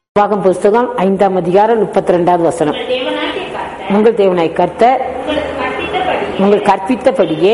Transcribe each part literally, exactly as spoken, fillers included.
உபாகம் புஸ்தகம் ஐந்தாம் அதிகாரம் முப்பத்தி ரெண்டாவது வசனம். உங்கள் தேவனாய் கர்த்தர் உங்கள் கற்பித்தபடியே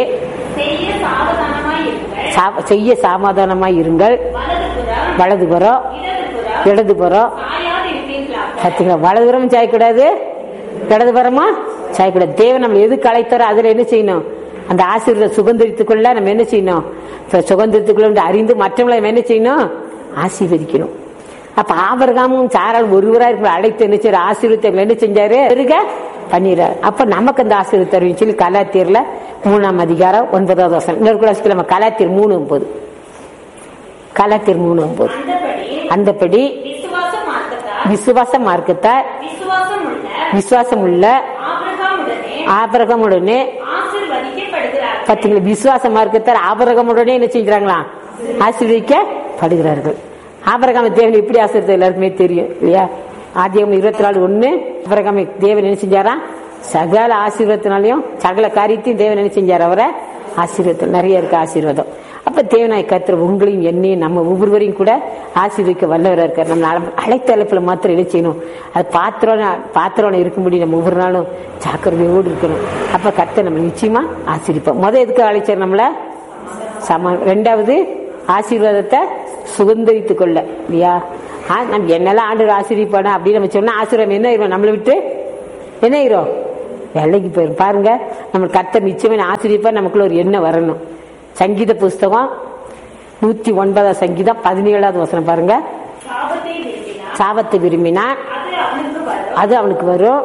செய்ய சாமாதானமாய் இருங்கள். வலதுபுறம் இடதுபுறம் பார்த்தீங்களா? வலதுபுறம் சாயக்கூடாது, இடதுபுறமா சாயக்கூடாது. தேவன் நம்ம எதுக்கு அழைத்தாரோ அதுல என்ன செய்யணும்? அந்த ஆசீர்வாத சுதந்திரத்துக்குள்ள நம்ம என்ன செய்யணும்? சுதந்திரத்துக்குள்ள அறிந்து மற்றவங்களை நம்ம என்ன செய்யணும்? ஆசீர்வதிக்கணும். அப்ப ஆபிரகாமும் சாரால் ஒருவரா இருக்கிற அழைத்து என்ன செய்யற ஆசீர்வாதத்தை என்ன செஞ்சாரு? பண்ணிடுறாரு. அப்ப நமக்கு அந்த ஆசீர்வாதம் சொல்லி கலாத்தியர்ல மூணாம் அதிகாரம் ஒன்பதாவது வசனம். இன்னொரு கிளாஸ்க்கு நம்ம கலாத்தியர் மூணு ஒன்பது கலாத்தியர் மூணு ஒன்பது அந்தபடி விசுவாச மார்க்கத்தார் விசுவாசம் உள்ள ஆபிரகாமுடனே பார்த்தீங்களா? விசுவாச மார்க்கத்தார் ஆபிரகாமுடனே என்ன செஞ்சாங்களா? ஆசீர்வதிக்கப்படுகிறார்கள். ஆபிரகாம் தேவன் எப்படி ஆசீர்வாதம் எல்லாருக்குமே தெரியும் இல்லையா? ஆதியாகமம் இருபத்தி நாலு ஒண்ணு ஆபிரகாம் தேவன் என்ன செஞ்சாரா? சகல ஆசீர்வாதத்தினாலையும் சகல காரியத்தையும் தேவன் என்ன செஞ்சார்? அவரை ஆசீர்வாதம் நிறைய இருக்கு ஆசீர்வாதம். அப்ப தேவனாய் கர்த்தர் உங்களையும் என்னையும் நம்ம ஒவ்வொருவரையும் கூட ஆசீர்வதிக்க வல்லவராக இருக்கார். நம்ம அழைத்த அழைப்புல மாத்திரம் என்ன செய்யணும்? அது பாத்திரம் பாத்திரம் இருக்கும்படி நம்ம ஒவ்வொரு நாளும் ஜாக்கிரதையோடு இருக்கணும். அப்ப கர்த்தர் நம்ம நிச்சயமா ஆசீர்விப்போம். முதல் எதுக்கு அழைச்சார் நம்மள? சம ரெண்டாவது ஆசீர்வாதத்தை சுதந்திரித்துக் கொள்ள இல்லையா? நம்ம என்னெல்லாம் ஆண்டு ஆசீர்வாதம் அப்படின்னு நம்ம சொன்னா ஆசீர்வாதம் என்ன ஆயிரும்? நம்மளை விட்டு என்ன ஆயிரும்? வேலைக்கு போயிரும். பாருங்க, நம்ம கர்த்தர் நிச்சயமா ஆசீர்வதிப்பா நமக்குள்ள ஒரு எண்ணம் வரணும். சங்கீத புஸ்தகம் நூத்தி ஒன்பதாம் சங்கீதம் பதினேழாவது வசனம் பாருங்க. சாபத்தை விரும்பினா அது அவனுக்கு வரும்.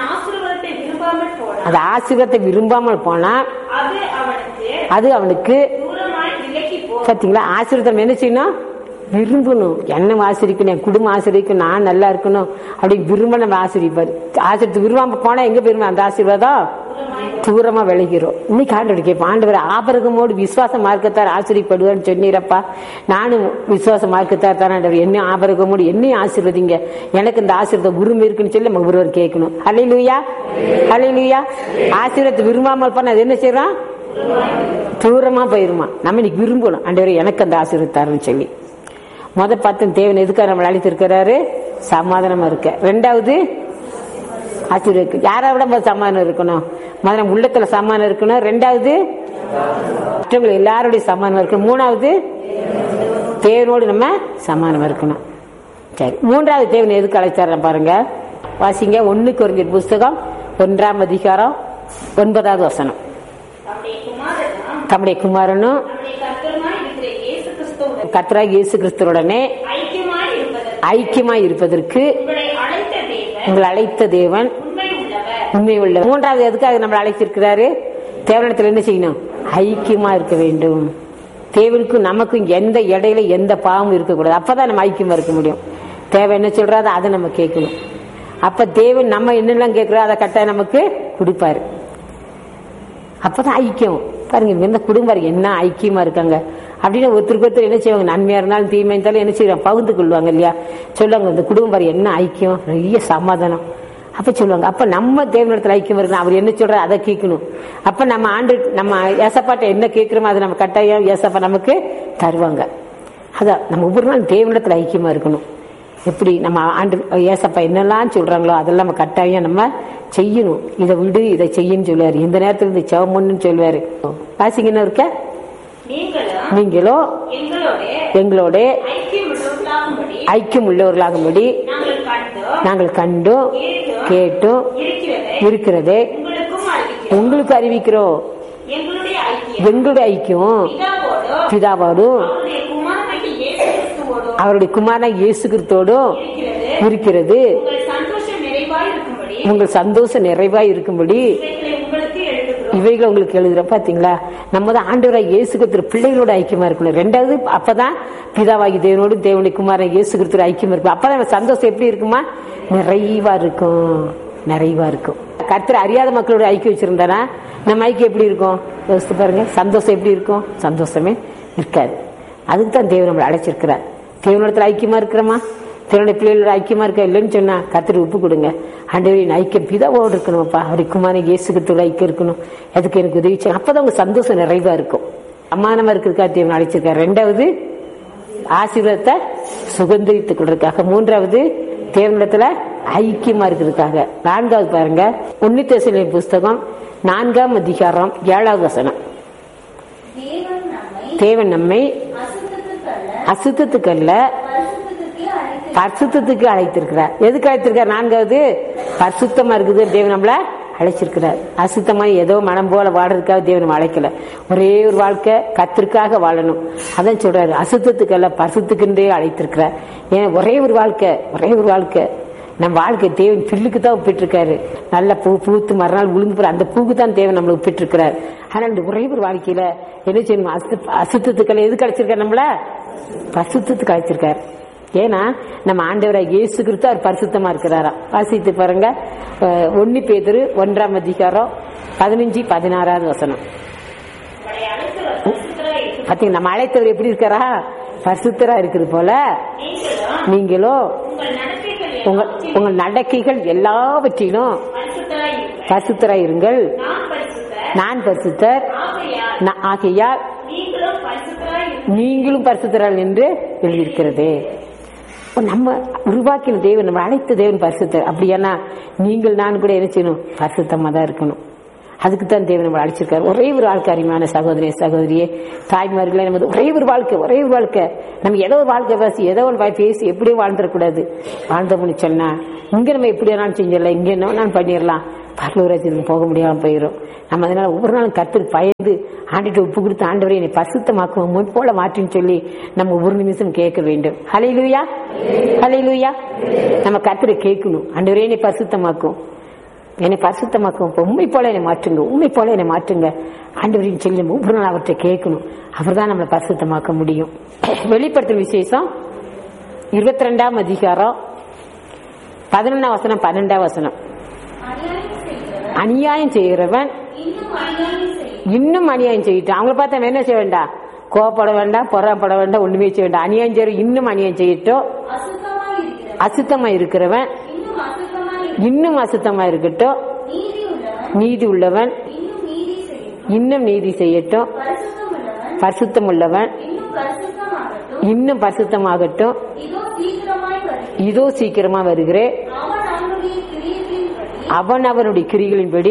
அது ஆசீர்வாதத்தை விரும்பாமல் போனா அது அவனுக்கு பாத்தீங்களா? ஆசீர்வாதம் என்ன செய்யணும்? விரும்பணும். என்ன ஆசிரிக்கணும், என் குடும்பம் ஆசிரியக்கும், நான் நல்லா இருக்கணும் அப்படி விரும்ப நம்ம ஆசிரிப்பாரு. ஆசிரியத்து விரும்பாம போனா எங்க போயிருமா? அந்த ஆசீர்வாதம் தூரமா விளைகிறோம். இன்னைக்கு ஆண்டவர் கேட்போம், ஆண்டவர் ஆபிரகாமோடு விசுவாச மார்க்கத்தார் ஆசிரியப்படுவார்னு சொன்னீரப்பா, நானும் விசுவாச மார்க்கத்தார் தான் ஆண்டவர், என்ன ஆபிரகாமோடு என்னையும் ஆசீர்வதிங்க, எனக்கு இந்த ஆசீர்வாதம் உரிமை இருக்குன்னு சொல்லி நம்ம ஒருவர் கேட்கணும். ஹல்லேலூயா, ஹல்லேலூயா. ஆசீர்வாதத்தை விரும்பாமல் போனா அது என்ன செய்யறோம்? தூரமா போயிருமா? நம்ம இன்னைக்கு விரும்பணும், ஆண்டவர் எனக்கு அந்த ஆசீர்வாதத்தாருன்னு சொல்லி. முத பார்த்து தேவன் எதுக்காக நம்மளை அழைத்திருக்கிறாரு? சமாதானமா இருக்க. ரெண்டாவது ஆசீர்வாதம். யாரை விட சமாதானம் இருக்கணும்? முதல்ல உள்ளத்துல சமாதானம் இருக்கணும். ரெண்டாவது மற்றவங்க எல்லாருடைய சமாதானம் இருக்கணும். மூணாவது தேவனோடு நம்ம சமாதானம் இருக்கணும். சரி, மூன்றாவது தேவன் எதுக்கு அழைச்சார பாருங்க, வாசிங்க. ஒன்னு கொரிந்தியர் புஸ்தகம் ஒன்றாம் அதிகாரம் ஒன்பதாவது வசனம். தம்முடைய குமாரனும் கர்த்தராகிய இயேசு கிறிஸ்துவுடனே ஐக்கியமாய் இருப்பதற்கு உங்களை அழைத்த தேவன் உண்மை உள்ள. மூன்றாவது எதுக்காக நம்மளை அழைத்திருக்கிறாரு? தேவனிடத்தில் என்ன செய்யணும்? ஐக்கியமா இருக்க வேண்டும். தேவனுக்கும் நமக்கும் எந்த இடையில எந்த பாவமும் இருக்கக்கூடாது. அப்பதான் நம்ம ஐக்கியமா இருக்க முடியும். தேவை என்ன சொல்றாரு அதை நம்ம கேட்கணும். அப்ப தேவன் நம்ம என்னெல்லாம் கேட்கிறோம் அதை கட்டாயம் நமக்கு கொடுப்பாரு. அப்பதான் ஐக்கியம். பாருங்க, இந்த குடும்பம் என்ன ஐக்கியமா இருக்காங்க அப்படின்னு ஒருத்தருக்கு ஒருத்தர் என்ன செய்வாங்க? நன்மையா இருந்தாலும் தீமையா இருந்தாலும் என்ன செய்வாங்க? பகிர்ந்து கொள்வாங்க இல்லையா? சொல்லுவாங்க, இந்த குடும்பம் என்ன ஐக்கியம், நிறைய சமாதானம் அப்ப சொல்லுவாங்க. அப்ப நம்ம தேவனிடத்துல ஐக்கியம் இருக்கணும். அவர் என்ன சொல்ற அதை கேட்கணும். அப்ப நம்ம ஆண்டு நம்ம ஏசப்பாட்ட என்ன கேட்கிறோமோ அதை நம்ம கட்டாயம் ஏசப்பா நமக்கு தருவாங்க. அதான் நம்ம ஒவ்வொரு நாள் தேவனிடத்துல ஐக்கியமா இருக்கணும். எப்படி நம்ம ஆண்டு ஏசப்பா என்னெல்லாம் சொல்றாங்களோ அதெல்லாம் நம்ம கட்டாயம் நம்ம செய்யணும். இதை விடு, இதை செய்யன்னு சொல்லுவாரு. இந்த நேரத்துல இந்த செவமொன்னு சொல்லுவாரு. வாசிங்க என்ன இருக்க, நீங்களோ எங்களோட ஐக்கியம் உள்ளவர்களாகும்படி நாங்கள் கண்டும் கேட்டும் இருக்கிறதே உங்களுக்கு அறிவிக்கிறோம். எங்களுடைய ஐக்கியம் பிதாவோடும் அவருடைய குமாரன் இயேசு கிறிஸ்துவோடும் இருக்கிறது. உங்கள் சந்தோஷம் நிறைவாய் இருக்கும்படி இவைகளை உங்களுக்கு எழுதுற. பாத்தீங்களா? நம்ம தான் ஆண்டவராக இயேசு கிறிஸ்து பிள்ளைகளோட ஐக்கியமா இருக்கணும். ரெண்டாவது அப்பதான் பிதாவாகி தேவனோடு தேவனுடைய குமாரன் இயேசு கிறிஸ்து ஐக்கியமா இருக்கும். அப்பதான் சந்தோஷம் எப்படி இருக்குமா? நிறைவா இருக்கும், நிறைவா இருக்கும். கர்த்தர் அறியாத மக்களோட ஐக்கியம் வச்சிருந்தானா நம்ம ஐக்கியம் எப்படி இருக்கும்? யோசித்து பாருங்க. சந்தோஷம் எப்படி இருக்கும்? சந்தோஷமே இருக்காது. அதுக்கு தான் தேவன் நம்மளை அழைச்சிருக்கிறார். தேவனிடத்துல ஐக்கியமா இருக்கிறோமா? தேவனுடைய பிள்ளைகளோட ஐக்கியமா இருக்க இல்லைன்னு சொன்னா கர்த்தர் ஒப்பு கொடுங்க. ஆண்டவரின் ஐக்கியம் பிதாவோடு இருக்கணும்ப்பா, அவருடைய குமாரன் இயேசு கிறிஸ்துவோட ஐக்கியம் இருக்கணும். அதுக்கு எனக்கு உதவி செய்யும். அப்பதான் உங்க சந்தோஷம் நிறைவா இருக்கும். சமாதானமா இருக்கிறதுக்காக தேவன் அழைச்சிருக்காரு. ரெண்டாவது ஆசீர்வாதத்தை சுதந்திரித்துக் கொள்றதுக்காக. மூன்றாவது தேவனிடத்துல ஐக்கியமா இருக்கிறதுக்காக. நான்காவது பாருங்க, ஒன்னு தெசலோனிக்கேயர் புஸ்தகம் நான்காம் அதிகாரம் ஏழாவது வசனம். தேவன் நம்மை அசுத்தத்துக்கு அல்ல பரிசுத்தத்துக்கு அழைத்திருக்கிறார். எதுக்கு அழைத்திருக்கார்? நான்காவது பரிசுத்தமா இருக்குது தேவன் நம்மள அழைச்சிருக்கிறார். அசுத்தமா ஏதோ மனம் போல வாடுறதுக்காக தேவன் அழைக்கல. ஒரே ஒரு வாழ்க்கை கர்த்தருக்காக வாழணும். அதான் சொல்றாரு, அசுத்தத்துக்கு அல்ல பரிசுத்தத்துக்குன்றே அழைத்திருக்கிறார். ஏன் ஒரே ஒரு வாழ்க்கை, ஒரே ஒரு வாழ்க்கை நம்ம வாழ்க்கை தேவன் பில்லுக்கு தான் ஒப்பிட்டிருக்காரு. நல்ல பூ பூத்து மறுநாள் விழுந்து போற அந்த பூக்கு தான் தேவன் நம்மளை ஒப்பிட்டிருக்கிறார். ஆனா இந்த ஒரே ஒரு வாழ்க்கையில என்ன செய்யணும்? அசு அசுத்தத்துக்கள் எது கிடைச்சிருக்காரு? நம்மள பரிசுத்தத்துக்கு அழைச்சிருக்காரு. ஏன்னா நம்ம ஆண்டவராக இயேசு கிறிஸ்து அவர் பரிசுத்தமா இருக்கிறாரா. வாசித்து பாருங்க, ஒன்னு பேதுரு ஒன்றாம் அதிகாரம் பதினஞ்சு பதினாறாவது வசனம். பாத்தீங்க, நம்ம அழைத்தவர் எப்படி இருக்காரா? பரிசுத்தரா இருக்குது போல நீங்களும் உங்கள் நடக்கைகள் எல்லாவற்றிலும் பரிசுத்தராய் இருங்கள். நான் பரிசுத்தர் ஆகையால் நீங்களும் பரிசுத்தரால் என்று எழுதியிருக்கிறது. நம்ம உருவாக்கின தேவன், நம்ம அழைத்த தேவன் பரிசுத்தர். அப்படியானா நீங்கள் நான் கூட என்ன செய்யணும்? பரிசுத்தமா தான் இருக்கணும். அதுக்குத்தான் தேவன் நம்ம அழைச்சிருக்காரு. ஒரே ஒரு வாழ்க்கை. அருமையான சகோதரிய சகோதரியே, தாய்மார்களே, நம்ம ஒரே ஒரு வாழ்க்கை, ஒரே ஒரு வாழ்க்கை. நம்ம ஏதோ ஒரு வாழ்க்கை பேசி ஏதோ ஒரு பேசி எப்படியோ வாழ்ந்துடக்கூடாது. வாழ்ந்தோம்னு சொன்னா இங்க நம்ம எப்படி வேணாலும் செஞ்சிடலாம், இங்க என்ன வேணாலும் பண்ணிடலாம், பரலோகத்துக்கு போக முடியாம போயிடும். நம்ம அதனால ஒவ்வொரு நாளும் கர்த்தருக்கு பயந்து ஆண்டிட்டு உப்பு கொடுத்து ஆண்டவரை என்னை பரிசுத்தமாக்குவோம், முன் போல மாற்றின்னு சொல்லி நம்ம ஒரு நிமிஷம் கேட்க வேண்டும். ஹல்லேலூயா, ஹல்லேலூயா. நம்ம கர்த்தரை கேட்கணும், ஆண்டவரே என்னை பரிசுத்தமாக்கும், என்னை பரிசுத்தமாக்கும், உண்மை போல என்னை மாற்றுங்க, உண்மை போல என்னை மாற்றுங்க ஆண்டவரின் சொல்லி நம்ம ஒவ்வொரு நாள் அவர்கிட்ட கேட்கணும். அவர் தான் நம்மளை பரிசுத்தமாக்க முடியும். வெளிப்படுத்தும் விசேஷம் இருபத்தி ரெண்டாம் அதிகாரம் பதினொன்னாம் வசனம் பன்னெண்டாம் வசனம். அநியாயம் செய்கிறவன் இன்னும் அநியாயம் செய்யிட்டான். அவங்கள பார்த்தா என்ன செய்ய வேண்டாம்? கோவப்பட வேண்டாம், பொறாப்பட வேண்டாம், ஒண்ணுமே செய்ய வேண்டாம். அநியாயம் செய்ய இன்னும் அநியாயம் செய்யட்டும். அசுத்தமா இருக்கிறவன் இன்னும் அசுத்தமா இருக்கட்டும். நீதி உள்ளவன் இன்னும் நீதி செய்யட்டும். பரிசுத்தம் உள்ளவன் இன்னும் பரிசுத்தமாகட்டும். இதோ சீக்கிரமா வருகிறேன். அவன் அவனுடைய கிரிகளின்படி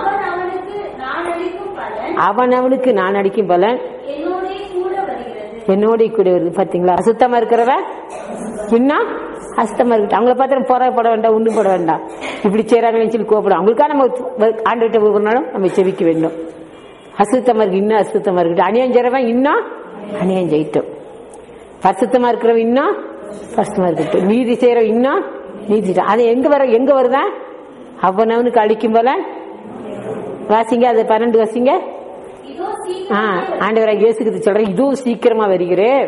அவன் அவனுக்கு நான் அளிக்கும் பலன் என்னோட கூட வருது. பாத்தீங்களா? அசுத்தமா இருக்கிறவன் இன்னும் அசுத்தமா இருக்கு. அவங்கள பார்த்து போராட வேண்டாம், ஒண்ணும் போட வேண்டாம். இப்படி செய்யறாங்கன்னு சொல்லி கோப்படும். அவங்களுக்காக நம்ம ஆண்டுகிட்ட ஒவ்வொரு நாளும் நம்ம செவிக்க வேண்டும். அசுத்தமா இருக்கு, இன்னும் அசுத்தமா இருக்கு. அநியாயம் செய்யறவன் இன்னும் அநியாயம் செய்யட்டும். பரிசுத்தமா இருக்கிறவன் இன்னும் பரிசுத்தமா இருக்கட்டும். நீதி செய்யறவன் இன்னும் நீதி. அது எங்க வர எங்க வருதான்? அவனவனுக்கு அளிக்கும் போல. வாசிங்க, அது பன்னெண்டு வாசிங்க. ஆண்டவராக இயேசுக்கு சொல்றேன், இதோ சீக்கிரமா வருகிறேன்.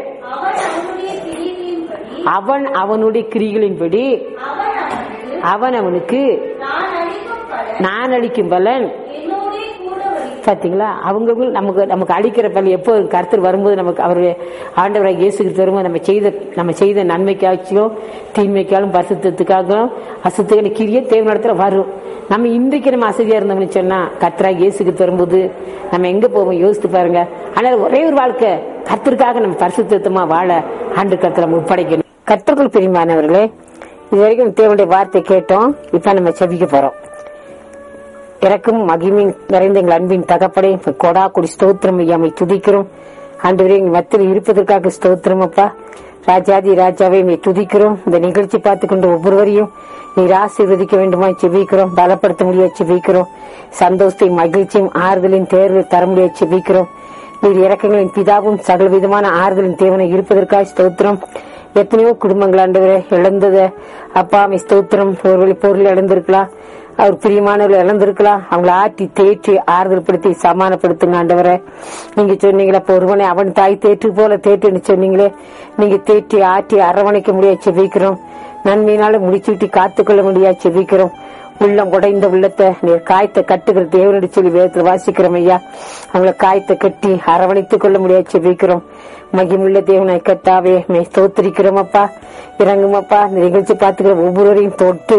அவன் அவனுடைய கிரிகளின்படி அவன் அவனுக்கு நான் அளிக்கும் பலன். பாத்தீங்களா? அவங்க நமக்கு நமக்கு அளிக்கிற பலன் எப்போ கர்த்தர் வரும்போது நமக்கு அவருடைய ஆண்டவராக இயேசுக்கு வரும்போது நம்ம செய்த நம்ம செய்த நன்மைக்காச்சும் தீமைக்காலும் பரிசுத்தத்துக்காகவும் அசுத்தமான கிரியை தேவனிடத்துல வரும். நம்ம இன்றைக்கு நம்ம அசதியா இருந்தோம்னு சொன்னா கர்த்தராக இயேசுக்கு வரும்போது நம்ம எங்க போவோம் யோசித்து பாருங்க. ஆனால் ஒரே ஒரு வாழ்க்கை கர்த்தருக்காக நம்ம பரிசுத்தமா வாழ ஆண்டு கர்த்தரை நம்ம ஒப்படைக்கணும். கர்த்தர்கள் பிரியமானவர்களே, இது வரைக்கும் தேவனுடைய வார்த்தை கேட்டோம். இப்ப நம்ம செபிக்க போறோம். இறக்கும் மகிமின் நிறைந்த எங்கள் அன்பின் தகப்படை கொடா கொடி ஸ்தோத்திரம் ஐயாமை துதிக்கிறோம். ஆண்டவரே, எங்க மத்தியில் இருப்பதற்காக ஸ்தோத்திரம் அப்பா. ராஜாதி ராஜாவை துதிக்கிறோம். இந்த நிகழ்ச்சி பார்த்து கொண்டு ஒவ்வொருவரையும் நீர் ஆசீர்வதிக்க வேண்டுமா செபிக்கிறோம். பலப்படுத்த முடியாது செபிக்கிறோம். சந்தோஷத்தையும் மகிழ்ச்சியும் ஆறுதலின் தேர்வு தர முடியாது செபிக்கிறோம். நீர் இறக்கங்களின் பிதாவும் சகல விதமான ஆறுதலின் தேவனை இருப்பதற்காக ஸ்தோத்திரம். எத்தனையோ குடும்பங்கள் ஆண்டவரே இழந்தத அப்பா அமை ஸ்தோத்திரம். ஒரு பொருள் இழந்திருக்கலாம், அவர் பிரியமானவர்கள் இழந்திருக்கலாம். அவங்களை ஆற்றி தேற்றி ஆறுதல் படுத்தி சமானப்படுத்துங்க ஆண்டவரே. நீங்க சொன்னீங்களா, ஒருவனை அவன் தாய் தேற்று போல தேற்றுன்னு சொன்னீங்களே, நீங்க தேற்றி ஆற்றி அரவணைக்க முடியாது செபிக்கிறோம். நன்மையினால முடிச்சுட்டு காத்துக்கொள்ள முடியாது செபிக்கிறோம். உள்ளம் உடைந்த உள்ளத்தை நீர் காயத்தை கட்டுகிற தேவனடி சொல்லி வேதத்தில் வாசிக்கிறோம் ஐயா. அவங்களை காயத்தை கட்டி அரவணைத்துக் கொள்ள முடியாது செபிக்கிறோம். மகிமுள்ள தேவனை கத்தாவே மே ஸ்தோத்திரிக்கிறோம் அப்பா. இறங்குமப்பா. இந்த நிகழ்ச்சி பார்த்துக்கிற ஒவ்வொருவரையும் தொட்டு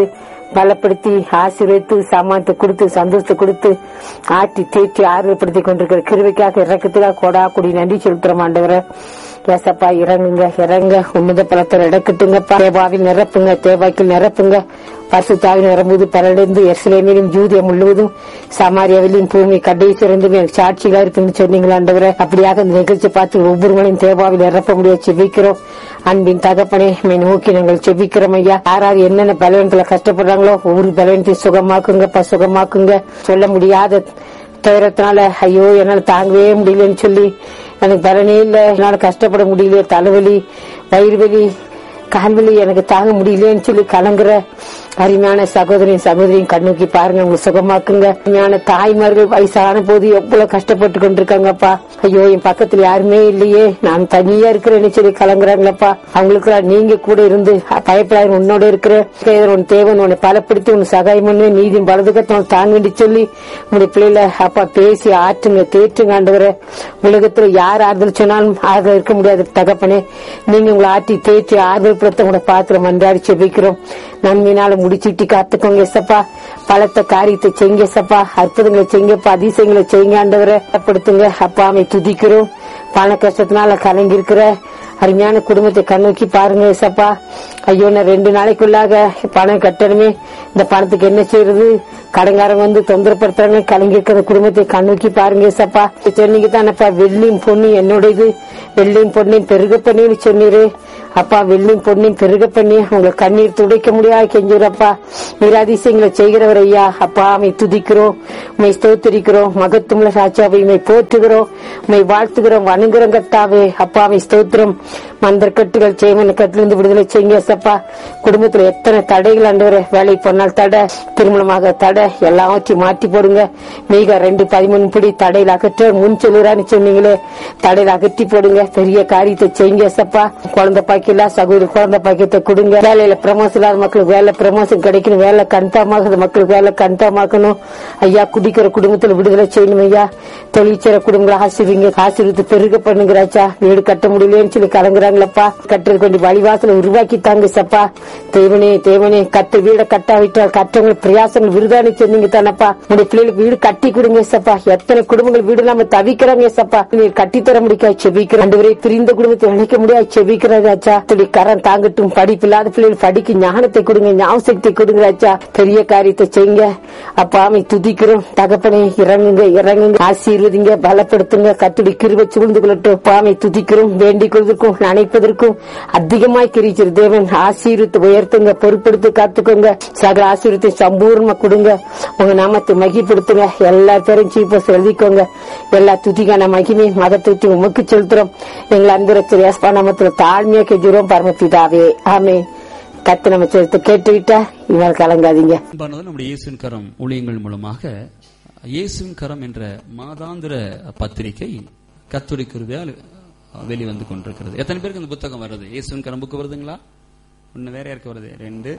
பலப்படுத்தி ஆசீர்வதித்து சாமானத்தை கொடுத்து சந்தோஷத்தை கொடுத்து ஆட்டி தேற்றி ஆர்வப்படுத்தி கொண்டிருக்கிற கிருபைக்காக இறக்கத்துக்காக கொடா கூடி நன்றி செலுத்துறோம் ஆண்டவரே. ஏசப்பா இறங்குங்க இறங்க உன்னத பலத்தில் இடக்கட்டுங்கப்பா. தேவாவில் நிரப்புங்க, தேவாக்கில் நிரப்புங்க. பரிசுத்தாவின் வரும்போது பரடைந்து எருசலேமிலும் யூதேயா முழுவதும் சமாரியாவிலும் பூமி கடைசி இருந்தும் எனக்கு சாட்சிகளா இருக்குன்னு சொன்னீங்களா ஆண்டவரே. அப்படியாக இந்த நிகழ்ச்சி பார்த்து ஒவ்வொரு மணியும் தேவாவில் நிரப்ப முடியாது செபிக்கிறோம். அன்பின் தகப்பனே மை நோக்கி நாங்கள் செபிக்கிறோம் ஐயா. யாராவது என்னென்ன பலவீனத்துல கஷ்டப்படுறாங்களோ ஒவ்வொரு பலவீனத்தையும் சுகமாக்குங்கப்பா, சுகமாக்குங்க. சொல்ல முடியாத துயரத்தினால ஐயோ என்னால தாங்கவே முடியலன்னு சொல்லி எனக்கு பலனே இல்ல, என்னால கஷ்டப்பட முடியல, தலைவலி, வயிறு வலி, கால்வலி எனக்கு தாங்க முடியலன்னு சொல்லி கலங்குற அருமையான சகோதரின் சகோதரியும் கண்ணோக்கி பாருங்க, உங்களுக்கு சுகமாக்குங்க. அருமையான தாய்மார்கள் வயசான போது எவ்வளவு கஷ்டப்பட்டு கொண்டிருக்காங்கப்பா. ஐயோ என் பக்கத்துல யாருமே இல்லையே, நான் தனியா இருக்கிறேன்னு சொல்லி கலங்குறாங்களப்பா. அவங்களுக்கு நீங்க கூட இருந்து பயப்படாத உன்னோட இருக்கிற உன் தேவன் உன்னை பலப்படுத்தி உன் சகாயம் பண்ணு, நீதியும் பலதுக்கத்தை தாங்கி சொல்லி உங்களுடைய பிள்ளைல அப்பா பேசி ஆற்றுங்க, தேற்றுங்க ஆண்டவரே. உலகத்துல யார் ஆறுதல் சொன்னாலும் ஆறுதல் இருக்க முடியாது தகப்பனே. நீங்க உங்களை ஆற்றி தேற்றி ஆறுதல் படுத்த உங்களை பாத்திரம் மன்றாடி செபிக்கிறோம். நன்மையினால முடிச்சுட்டி காத்துக்கோங்க எசப்பா. பலத்த காரியத்தை செய்யுங்க எசப்பா. அற்புதங்களை செய்யுங்கப்பா, அதிசயங்களை செய்யுங்க ஆண்டவரை படுத்துங்க அப்பா. அமை துதிக்கிறோம். பண கஷ்டத்தினால கலங்கி இருக்கிற அருமையான குடும்பத்தை கண்ணோக்கி பாருங்க ஏசப்பா. ஐயோ நான் ரெண்டு நாளைக்குள்ளாக பணம் கட்டணுமே, இந்த பணத்துக்கு என்ன செய்யறது, கடங்காரங்க வந்து தொந்தரப்படுத்துறாங்க, கலங்கி இருக்கிற குடும்பத்தை கண்ணோக்கி பாருங்க ஏசப்பா. சொன்னீங்க தானப்பா வெள்ளியும் பொண்ணு என்னுடையது, வெள்ளியும் பொண்ணையும் பெருக பண்ணின்னு சொன்னீரு அப்பா. வெள்ளியும் பொண்ணையும் பெருக பண்ணி உங்களை கண்ணீர் துடைக்க முடியாது கெஞ்சுறப்பா. நீர் அதிசயங்களை செய்கிறவர் ஐயா அப்பா. அமை துதிக்கிறோம், உண்மை ஸ்தோத்திரிக்கிறோம். மகத்துவ சாட்சாவை உண்மை போற்றுகிறோம், உண்மை வாழ்த்துகிறோம், வணங்குறோம் கர்த்தாவே அப்பா. அமை ஸ்தோத்திரம். மந்தர் கட்டுகள் செய்வன கட்டிலிருந்து விடுதலை செய்யுங்க சப்பா. குடும்பத்துல எத்தனை தடைகள் ஆண்டவரே, வேலை போனால் தடை, திருமணமாக தடை, எல்லாவற்றையும் மாற்றி போடுங்க. மீக ரெண்டு பதிமூணு படி தடையில் அகற்ற முன் சொல்லுறான்னு சொன்னீங்களே, தடையில் அகற்றி போடுங்க. பெரிய காரியத்தை செய்யுங்க சப்பா. குழந்தை பாக்கில சகோதரி குழந்தை பாக்கியத்தை கொடுங்க. வேலையில ப்ரமோஷன் இல்லாத மக்களுக்கு வேலை ப்ரமோஷன் கிடைக்கணும், வேலை கன்ஃபார்மாக மக்களுக்கு வேலை கன்ஃபார்மாக்கணும் ஐயா. குடிக்கிற குடும்பத்துல விடுதலை செய்யணும் ஐயா. தொழிற்சர குடும்பங்களை ஆசிரியங்க, ஆசீர்வத்து பெருக பண்ணுங்கிறாச்சா. வீடு கட்ட முடியலன்னு சொல்லி கலங்குறாங்களப்பா. கட்டுறதுக்கு வேண்டிய வழிவாசலை உருவாக்கி தாங்க சப்பா. தேவனே தேவனே கட்டு வீட கட்டாவிட்டால் கற்றவங்க பிரயாசங்கள் விருதானு சொன்னீங்க தானப்பா. உங்களுடைய பிள்ளைகளுக்கு வீடு கட்டி கொடுங்க சப்பா. எத்தனை குடும்பங்கள் வீடு இல்லாம தவிக்கிறாங்க சப்பா. நீர் கட்டித்தர முடியாது செபிக்கிற ஆண்டு வரை பிரிந்த குடும்பத்தை நினைக்க முடியாது செபிக்கிறாச்சா. கரம் தாங்கட்டும். படிப்பு இல்லாத பிள்ளைகள் படிக்க ஞானத்தை கொடுங்க, ஞாபகத்தை கொடுங்கிறாச்சா. பெரிய காரியத்தை செய்யுங்க அப்பா. அமை துதிக்கிறோம் தகப்பனே. இறங்குங்க இறங்குங்க, ஆசீர்வதிங்க, பலப்படுத்துங்க. கத்துடி கிருபை சூழ்ந்து கொள்ளட்டும். பாமை துதிக்கிறோம், வேண்டிக் கொள்வதற்கும் நினைப்பதற்கும் அதிகமாய் கிரிச்சிரு தேவன். ஆசீர்வத்தை உயர்த்துங்க, பொறுப்படுத்தி காத்துக்கோங்க. சகல ஆசீர்வத்தை சம்பூர்ணமா கொடுங்க. உங்க நாமத்தை மகிப்படுத்துங்க. எல்லா பேரும் சீப்பஸ் எழுதிக்கோங்க. எல்லா துதிக்கான மகிமை மதத்துக்கு உமக்கு செலுத்துறோம். எங்களை அன்புரத்தில் ஏஸ்பா நாமத்தில் தாழ்மையா கெஞ்சுறோம் பரமபிதாவே ஆமென். கத்து நம்ம சேர்த்து கேட்டுவிட்டா இவள் கலங்காதீங்க. நம்முடைய இயேசுவின் கரம் ஊழியங்கள் மூலமாக இயேசுவின் கரம் என்ற மாதாந்திர பத்திரிகை கர்த்தருடைய கிருபையால் வெளிவந்து கொண்டிருக்கிறது. எத்தனை பேருக்கு இந்த புத்தகம் வருது? இயேசுவின் கரம் புக்கு வருதுங்களா? ஒன்னு வேற யாருக்கு வருது? ரெண்டு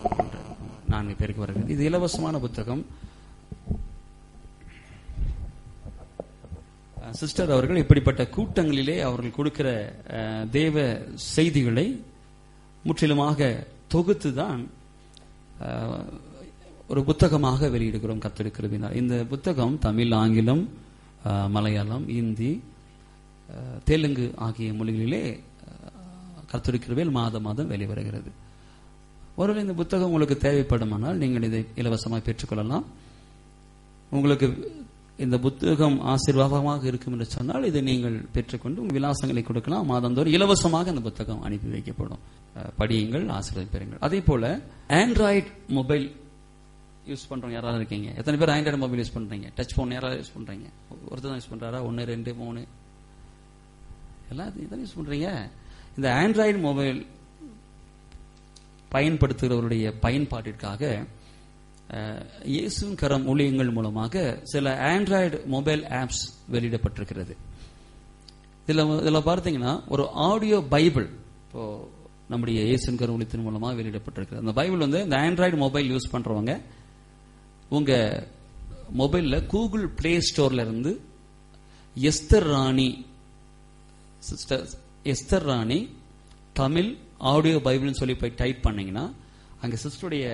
நான்கு பேருக்கு வருது. இது இலவசமான புத்தகம். சிஸ்டர் அவர்கள் இப்படிப்பட்ட கூட்டங்களிலே அவர்கள் கொடுக்கிற தேவ செய்திகளை முற்றிலுமாக தொகுத்துதான் ஒரு புத்தகமாக வெளியிடுகிறோம் கர்த்தருடைய கிருபையினால். இந்த புத்தகம் தமிழ், ஆங்கிலம், மலையாளம், இந்தி, தெலுங்கு ஆகிய மொழிகளிலே கர்த்தருடைய கிருபையில் மாதம் மாதம் வெளிவருகிறது. ஒருவேளை இந்த புத்தகம் உங்களுக்கு தேவைப்படுமானால் நீங்கள் இதை இலவசமாக பெற்றுக்கொள்ளலாம். உங்களுக்கு இந்த புத்தகம் ஆசீர்வாதமாக இருக்கும் என்று சொன்னால் இதை நீங்கள் பெற்றுக்கொண்டு உங்கள் விலாசங்களை கொடுக்கலாம். மாதந்தோறும் இலவசமாக இந்த புத்தகம் அனுப்பி வைக்கப்படும். படியுங்கள், ஆசீர்வாதம் பெறுங்கள். அதே போல ஆண்ட்ராய்டு மொபைல் யூஸ் பண்றவங்க யாராவது இருக்கீங்க? எத்தனை பேர் ஆண்ட்ராய்டு மொபைல் யூஸ் பண்றீங்க? டச் போன் யாராவது யூஸ் பண்றீங்க? ஒருத்தர் தான் யூஸ் பண்றாரா? ஒன்னு ரெண்டு மூணு எல்லாத்தையும் யூஸ் பண்றீங்க. இந்த ஆண்ட்ராய்டு மொபைல் பயன்படுத்துகிறவருடைய பயன்பாட்டிற்காக இயேசுவின் கரம் ஊழியங்கள் மூலமாக சில ஆண்ட்ராய்டு மொபைல் ஆப்ஸ் வெளியிடப்பட்டிருக்கிறது. இதுல இதுல பார்த்தீங்கன்னா ஒரு ஆடியோ பைபிள் இப்போ நம்முடைய இயேசுவின் கரம் ஊழியத்தின் மூலமாக வெளியிடப்பட்டிருக்கிறது. அந்த பைபிள் வந்து இந்த ஆண்ட்ராய்டு மொபைல் யூஸ் பண்றவங்க உங்க மொபைல்ல கூகுள் பிளே ஸ்டோர்ல இருந்து எஸ்தர் ராணி சிஸ்டர் எஸ்தர் ராணி தமிழ் ஆடியோ பைபிள்னு சொல்லி போய் டைப் பண்ணீங்கன்னா அங்க சிஸ்டருடைய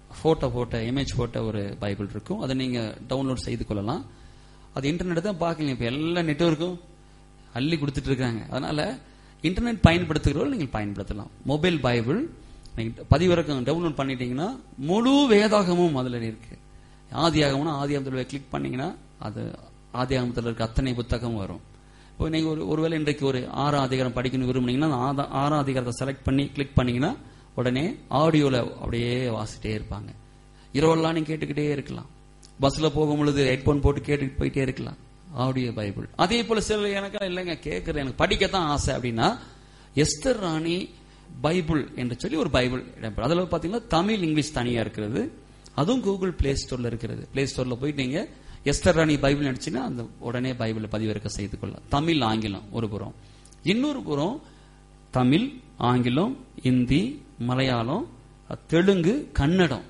போட்டோ போட்ட இமேஜ் போட்ட ஒரு பைபிள் இருக்கும். அதை நீங்க டவுன்லோட் செய்து கொள்ளலாம். அது இன்டர்நெட் தான் பார்க்கல, இப்ப எல்லா நெட்வொர்க்கும் அள்ளி கொடுத்துட்டு இருக்காங்க. அதனால இன்டர்நெட் பயன்படுத்துகிறவர்கள் நீங்கள் பயன்படுத்தலாம். மொபைல் பைபிள் நீங்க பதிவிறக்கம் டவுன்லோட் பண்ணிட்டீங்கன்னா முழு வேதாகமும் அதுல இருக்கு. ஆதியாகம்னா ஆதியாகமத்தில் கிளிக் பண்ணீங்கன்னா அது ஆதியாகமத்தில் இருக்க அத்தனை புத்தகம் வரும். இப்போ நீங்க ஒரு ஒருவேளை இன்றைக்கு ஒரு ஆறாம் அதிகாரம் படிக்கணும் விரும்புனீங்கன்னா ஆறாம் அதிகாரத்தை செலக்ட் பண்ணி கிளிக் பண்ணீங்கன்னா உடனே ஆடியோல அப்படியே வாசிட்டே இருப்பாங்க. இரவெல்லாம் நீங்க கேட்டுக்கிட்டே இருக்கலாம். பஸ்ல போகும் பொழுது ஹெட்போன் போட்டு கேட்டுட்டு போயிட்டே இருக்கலாம். Audio Bible. அதே போல சில எனக்கு இல்லைங்க கேட்கறது எனக்கு படிக்கத்தான் ஆசை அப்படின்னா எஸ்தர் ராணி பைபிள் என்று சொல்லி ஒரு பைபிள் இடம்பெறும். அதுல பாத்தீங்கன்னா தமிழ் இங்கிலீஷ் தனியா இருக்கிறது. அதுவும் கூகுள் பிளே ஸ்டோர்ல இருக்கிறது. பிளே ஸ்டோர்ல போயிட்டு நீங்க எஸ்தர் ராணி பைபிள் அடிச்சுன்னா அந்த உடனே பைபிளை பதிவிறக்க செய்து கொள்ளலாம். தமிழ் ஆங்கிலம் ஒரு புறம், இன்னொரு புறம் தமிழ் ஆங்கிலம் இந்தி மலையாளம் தெலுங்கு கன்னடம்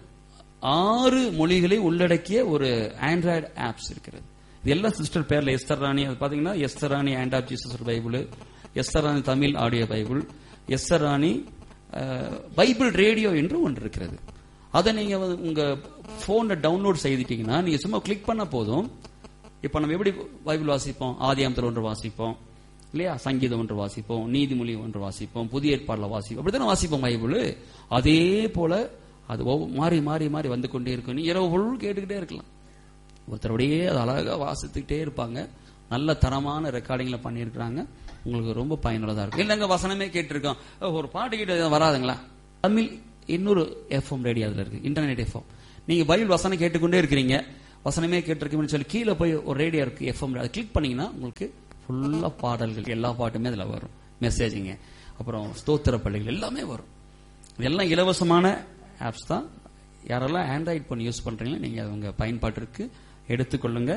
ஆறு மொழிகளை உள்ளடக்கிய ஒரு ஆண்ட்ராய்டு ஆப்ஸ் இருக்கிறது. இது எல்லா சிஸ்டர் பேர்ல எஸ்தர் ராணி அது பாத்தீங்கன்னா Esther Rani and app Jesus Bible, Esther Rani Tamil audio Bible, Esther Rani Bible radio என்று ஒன்று இருக்கிறது. அதை நீங்க உங்க போன்ல டவுன்லோட் செய்துட்டீங்கன்னா நீங்க சும்மா கிளிக் பண்ண போதும். இப்ப நம்ம எப்படி பைபிள் வாசிப்போம்? ஆதியாகமத்தில் ஒன்று வாசிப்போம் இல்லையா, சங்கீதம் ஒன்று வாசிப்போம், நீதிமொழி ஒன்று வாசிப்போம், புதிய ஏற்பாடுல வாசிப்போம், அப்படித்தானே வாசிப்போம் பைபிள். அதே போல அது மாறி மாறி மாறி வந்து கொண்டே இருக்கும். நீ இரவு பொருள் கேட்டுக்கிட்டே இருக்கலாம். ஒருத்தருடையே அது அழகா வாசித்துக்கிட்டே இருப்பாங்க. நல்ல தரமான ரெக்கார்டிங்ல பண்ணியிருக்கிறாங்க. உங்களுக்கு ரொம்ப பயனுள்ளதா இருக்கும். இல்லைங்க வசனமே கேட்டிருக்கோம், ஒரு பாட்டு கேட்டு வராதுங்களா? தமிழ் இன்னொரு எஃப்எம் ரேடியோ அதுல இருக்கு, இன்டர்நெட் எஃப்எம். நீங்க பைபிள் வசனம் கேட்டுக்கொண்டே இருக்கிறீங்க, வசனமே கேட்டிருக்கீங்கன்னு சொல்லி கீழே போய் ஒரு ரேடியோ இருக்கு எஃப்எம், அதை கிளிக் பண்ணீங்கன்னா உங்களுக்கு ஃபுல்லா பாடல்கள் எல்லா பாட்டுமே அதுல வரும். மெசேஜிங்க அப்புறம் ஸ்தோத்திர பள்ளிகள் எல்லாமே வரும். இதெல்லாம் இலவசமான ஆப்ஸ் தான். யாரெல்லாம் ஆண்ட்ராய்டு போன் யூஸ் பண்றீங்களோ நீங்க அவங்க பயன்பாட்டிற்கு எடுத்துக்கொள்ளுங்க.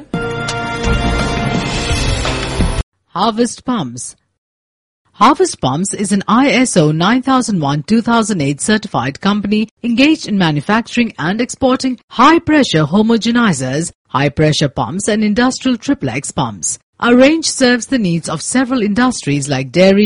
Harvest Palms. Harvest Palms is an I S O nine thousand one two thousand eight certified company engaged in manufacturing and exporting high-pressure homogenizers, high-pressure pumps and industrial triplex pumps. Our range serves the needs of several industries like dairy,